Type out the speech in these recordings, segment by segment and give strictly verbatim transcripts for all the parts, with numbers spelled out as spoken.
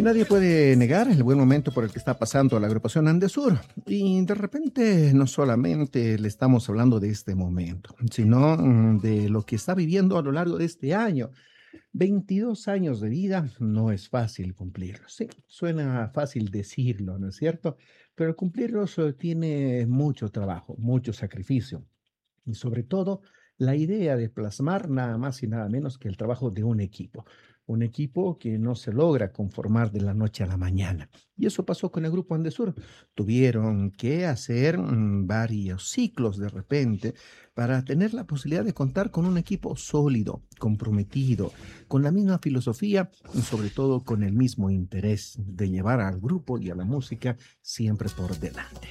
Nadie puede negar el buen momento por el que está pasando la agrupación Andesur. Y de repente no solamente le estamos hablando de este momento, sino mm, de lo que está viviendo a lo largo de este año. veintidós años de vida no es fácil cumplirlos. Sí, suena fácil decirlo, ¿no es cierto? Pero cumplirlos eh, tiene mucho trabajo, mucho sacrificio y sobre todo la idea de plasmar nada más y nada menos que el trabajo de un equipo, un equipo que no se logra conformar de la noche a la mañana. Y eso pasó con el grupo Andesur. Tuvieron que hacer mm, varios ciclos de repente para tener la posibilidad de contar con un equipo sólido, comprometido, con la misma filosofía y sobre todo con el mismo interés de llevar al grupo y a la música siempre por delante.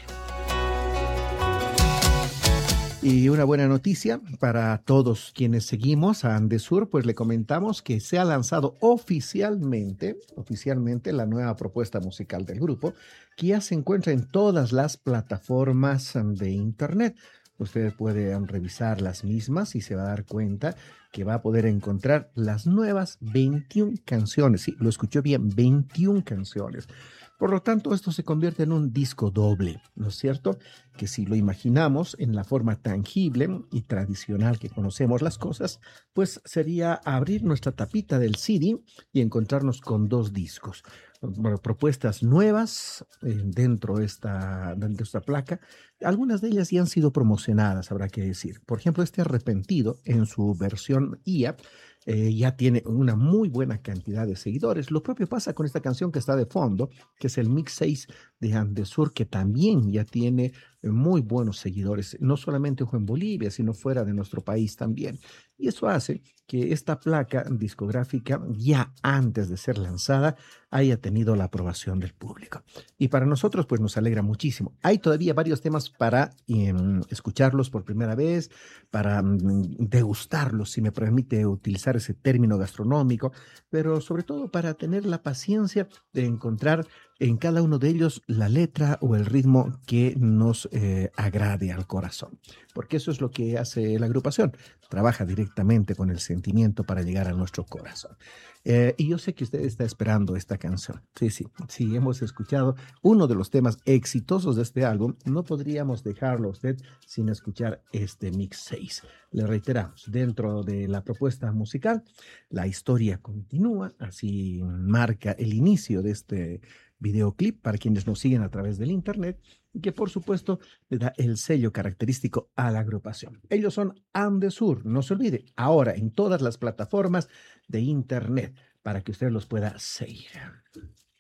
Y una buena noticia para todos quienes seguimos a Andesur, pues le comentamos que se ha lanzado oficialmente, oficialmente la nueva propuesta musical del grupo, que ya se encuentra en todas las plataformas de internet. Usted puede revisar las mismas y se va a dar cuenta que va a poder encontrar las nuevas veintiuna canciones. Sí, lo escuchó bien, veintiuna canciones. Por lo tanto, esto se convierte en un disco doble, ¿no es cierto? Que si lo imaginamos en la forma tangible y tradicional que conocemos las cosas, pues sería abrir nuestra tapita del C D y encontrarnos con dos discos. Bueno, propuestas nuevas eh, dentro de esta, dentro de esta placa. Algunas de ellas ya han sido promocionadas, habrá que decir. Por ejemplo, este Arrepentido en su versión I A eh, ya tiene una muy buena cantidad de seguidores. Lo propio pasa con esta canción que está de fondo, que es el Mix seis de Andesur, que también ya tiene eh, muy buenos seguidores, no solamente en Bolivia, sino fuera de nuestro país también. Y eso hace que esta placa discográfica, ya antes de ser lanzada, haya tenido la aprobación del público. Y para nosotros, pues nos alegra muchísimo. Hay todavía varios temas para eh, escucharlos por primera vez, para mm, degustarlos, si me permite utilizar ese término gastronómico, pero sobre todo para tener la paciencia de encontrar en cada uno de ellos la letra o el ritmo que nos eh, agrade al corazón. Porque eso es lo que hace la agrupación. Trabaja directamente con el sentimiento para llegar a nuestro corazón. Eh, y yo sé que usted está esperando esta canción. Sí, sí, sí, hemos escuchado uno de los temas exitosos de este álbum. No podríamos dejarlo a usted sin escuchar este Mix seis. Le reiteramos, dentro de la propuesta musical, la historia continúa, así marca el inicio de este videoclip para quienes nos siguen a través del internet y que por supuesto le da el sello característico a la agrupación. Ellos son Andesur, no se olvide, ahora en todas las plataformas de internet para que usted los pueda seguir.